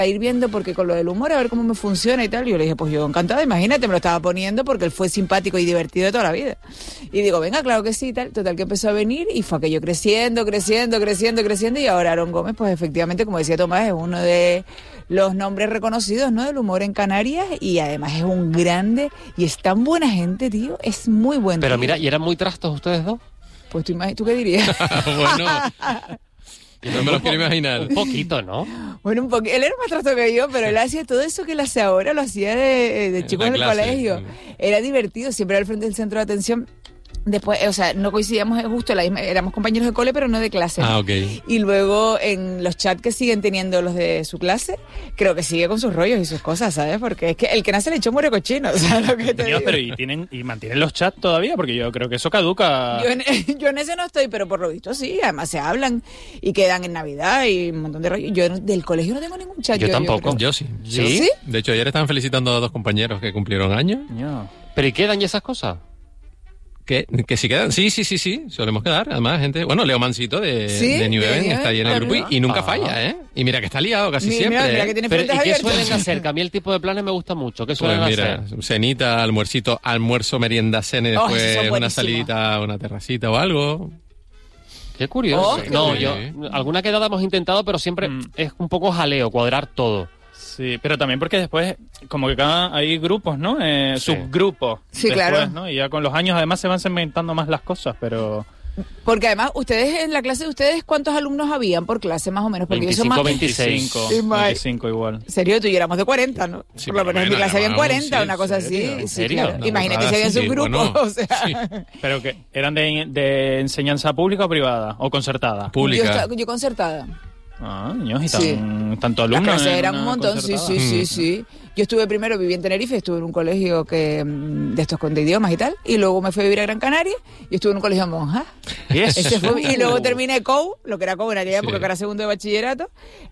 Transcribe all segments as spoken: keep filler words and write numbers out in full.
a ir viendo porque con lo del humor a ver cómo me funciona y tal. Y yo le dije, pues yo encantada, imagínate, me lo estaba poniendo porque él fue simpático y divertido de toda la vida. Y digo, venga, claro que sí y tal. Total que empezó a venir y fue aquello creciendo, creciendo, creciendo, creciendo. Y ahora Aarón Gómez, pues efectivamente, como decía Tomás, es uno de los nombres reconocidos, ¿no?, del humor en Canarias, y además es un grande y es tan buena gente, tío, es muy buen tío. Pero mira, ¿y eran muy trastos ustedes dos? Pues tú, imag- ¿tú qué dirías? Bueno, no me lo quiero imaginar. Un poquito, ¿no? Bueno, un poquito. Él era más trasto que yo, pero él hacía todo eso que él hace ahora, lo hacía de, de chico en el clase. colegio. Era divertido, siempre al frente del centro de atención. Después, o sea, no coincidíamos justo, la misma, éramos compañeros de cole, pero no de clase. Ah, ok. Y luego en los chats que siguen teniendo los de su clase, creo que sigue con sus rollos y sus cosas, ¿sabes? Porque es que el que nace le echó muere cochino, ¿sabes lo que te Dios, digo? pero ¿y, tienen, ¿y mantienen los chats todavía? Porque yo creo que eso caduca. Yo en, yo en ese no estoy, pero por lo visto sí, además se hablan y quedan en Navidad y un montón de rollos. Yo del colegio no tengo ningún chat. Yo tampoco. Yo sí. ¿Sí? ¿Sí? De hecho, ayer estaban felicitando a dos compañeros que cumplieron años. No. ¿Pero y quedan y esas cosas? Que, que si quedan, sí, sí, sí, sí, solemos quedar. Además, gente, bueno, Leo Mancito de, ¿Sí? de New ¿De Even New está ahí en el Even? grupo y, y nunca Ah. falla, ¿eh? Y mira que está liado casi Mira, siempre. mira ¿eh? que tiene Pero, ¿y frentes qué abiertas. suelen hacer? Que a mí el tipo de planes me gusta mucho. ¿Qué suelen Pues mira, hacer? cenita, almuercito, almuerzo, merienda, cena y Oh, después esos son una buenísimos. salidita, una terracita o algo. Qué curioso. Oh, qué no, bueno. yo, alguna quedada hemos intentado, pero siempre Mm. es un poco jaleo, cuadrar todo. Sí, pero también porque después, como que cada hay grupos, ¿no? Eh, Sí. Subgrupos. Sí, después, claro. ¿no? Y ya con los años además se van segmentando más las cosas, pero... Porque además, ustedes, en la clase de ustedes, ¿cuántos alumnos habían por clase más o menos? Porque yo soy más... veinticinco, veintiséis. Sí, Mike. veinticinco igual. Serio, tú y yo éramos de cuarenta, ¿no? Sí, por lo pero menos en mi bueno, clase habían aún cuarenta, sí, una cosa ¿en serio? así. ¿En Sí, serio? claro. Una Imagínate si burrada había así, subgrupos, bueno, o sea... sí. ¿Pero que eran de, de enseñanza pública o privada? ¿O concertada? Yo, Pública. esta- yo concertada. Ah, niños, y tan, Sí. tanto Las alumnos. clases en eran un una montón, sí, concertada. sí, sí, Mm. sí. Yo estuve primero, viví en Tenerife, estuve en un colegio que mm, de estos con de idiomas y tal, y luego me fui a vivir a Gran Canaria y estuve en un colegio de monjas. Yes. Ese fue- y luego terminé C O U, lo que era C O U en aquella Sí. época, que era segundo de bachillerato.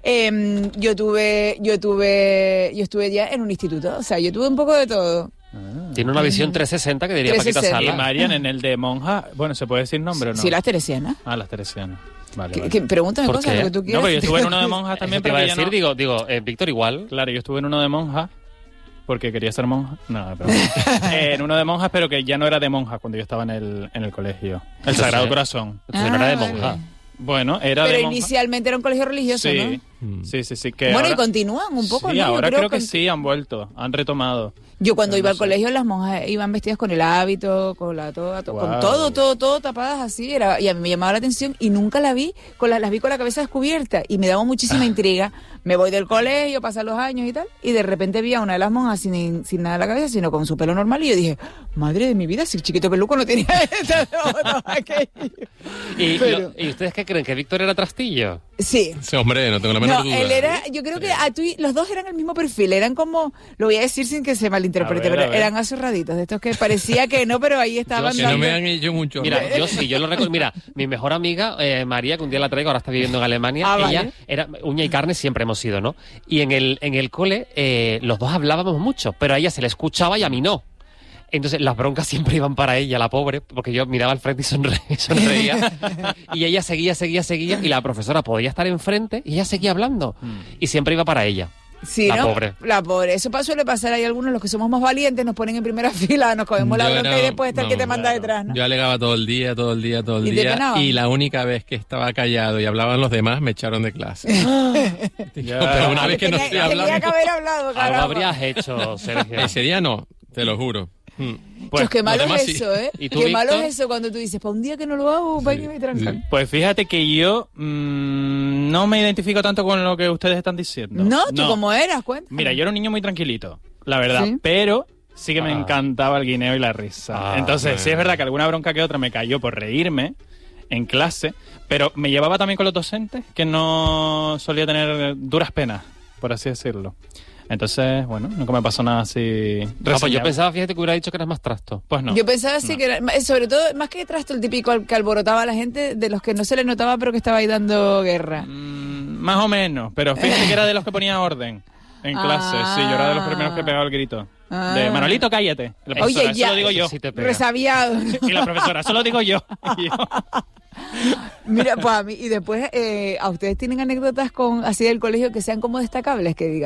Em, yo tuve, yo tuve, yo estuve ya en un instituto, o sea, yo tuve un poco de todo. Tiene una visión trescientos sesenta que diría Paquita trescientos sesenta. Y Sala. Marian, en el de monja, bueno, ¿se puede decir nombre o no? Sí, las teresianas. Ah, las teresianas. Vale, Que- vale. que- Pregúntame ¿Por cosas, qué? lo que tú No, quieras. pero yo estuve en uno de monjas Eso también, te pero iba a que ya decir, no- digo, digo eh, Víctor, igual. Claro, yo estuve en uno de monjas porque quería ser monja. No, pero eh, en uno de monjas, pero que ya no era de monjas cuando yo estaba en el, en el colegio. El Eso Sagrado sí. Corazón. Entonces no era de Ah, monja. vale. Bueno, era Pero de monjas. inicialmente era un colegio religioso, Sí, ¿no? sí, sí, sí. Que ¿no? Bueno, ahora- y continúan un poco, sí, ¿no? Yo ahora creo, que, con- sí, han vuelto, han retomado. Yo cuando Pero iba no al sé. colegio las monjas iban vestidas con el hábito, con la toga, to- con Guau. todo, todo, todo tapadas así, era, y a mí me llamaba la atención y nunca la vi, con la, las vi con la cabeza descubierta y me daba muchísima intriga. Me voy del colegio, pasan los años y tal, y de repente vi a una de las monjas sin, sin nada en la cabeza, sino con su pelo normal y yo dije, madre de mi vida, si el chiquito peluco no tenía esto, no, no, aquello. ¿Y, Pero- lo- ¿Y ustedes qué creen? ¿Que Víctor era trastillo? Sí. Sí, hombre, no tengo la menor No, duda. él era, yo creo que a tú y- los dos eran el mismo perfil, eran como, lo voy a decir sin que se malinterprete, A ver, a pero ver. eran azorraditos, de estos que parecía que no, pero ahí estaban Que no me dando- han hecho mucho. Mira, yo sí, yo lo recuerdo. Mira, mi mejor amiga, eh, María, que un día la traigo, ahora está viviendo en Alemania, Ah, ella vale. era uña y carne, siempre hemos sido, ¿no? Y en el, en el cole, eh, los dos hablábamos mucho, pero a ella se le escuchaba y a mí no. Entonces las broncas siempre iban para ella, la pobre, porque yo miraba al frente y sonre- sonreía. Y ella seguía, seguía, seguía, y la profesora podía estar enfrente y ella seguía hablando. Y siempre iba para ella. Sí, La ¿no? pobre. La pobre. Eso pa- suele pasar. Hay algunos, los que somos más valientes, nos ponen en primera fila, nos comemos la Yo bronca era- y después está el que te no, manda claro. detrás, ¿no? Yo alegaba todo el día, todo el día, todo el ¿Y te día. penaban? Y la única vez que estaba callado y hablaban los demás, me echaron de clase. Ya. Pero una vez que no Tenía- estoy tenía que hablando, haber hablado, Algo caramba. habrías hecho, Sergio. ese día no, te lo juro. Mm. Pues qué malo los demás es sí. eso, ¿eh? ¿Y tú, Qué malo Víctor? es eso cuando tú dices, para un día que no lo hago, para que me trancan. Pues fíjate que yo mm, no me identifico tanto con lo que ustedes están diciendo. No, ¿tú cómo eras? Cuéntame. Mira, yo era un niño muy tranquilito, la verdad, Sí. pero sí que me Ah. encantaba el guineo y la risa. Ah, Entonces, sí es bueno. verdad que alguna bronca que otra me cayó por reírme en clase, pero me llevaba también con los docentes, que no solía tener duras penas, por así decirlo. Entonces, bueno, nunca me pasó nada así. Ah, pues yo reseñable. pensaba, fíjate, que hubiera dicho que eras más trasto. Pues no. Yo pensaba así No. que era, ma- sobre todo, más que trasto, el típico al- que alborotaba a la gente, de los que no se le notaba, pero que estaba ahí dando guerra. Mm, más o menos, pero fíjate que era de los que ponía orden en Ah. clase. Sí, yo era de los primeros que pegaba el grito. Ah. De Manolito, cállate. La Oye, profesora, ya. eso lo digo yo. Sí te pega. Resabiado. Y la profesora, eso lo digo yo. Y yo, Mira, pues a mí, y después, eh, ¿a ustedes tienen anécdotas con así del colegio que sean como destacables, que digan?